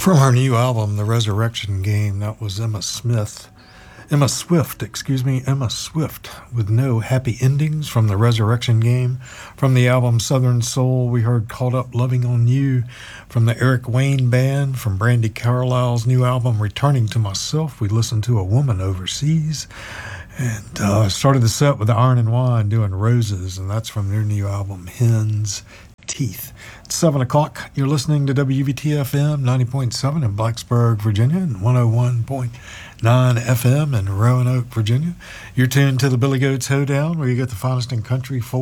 From her new album, The Resurrection Game, that was Emma Swift, with No Happy Endings from The Resurrection Game. From the album Southern Soul, we heard Caught Up Loving on You. From the Eric Wayne Band, from Brandy Carlisle's new album Returning to Myself, we listened to A Woman Overseas. And started the set with the Iron and Wine doing Roses, and that's from their new album Hen's Teeth. It's 7 o'clock. You're listening to WVTFM 90.7 in Blacksburg, Virginia, and 101.9 FM in Roanoke, Virginia. You're tuned to the Billy Goats Hoedown, where you get the finest in country, folk,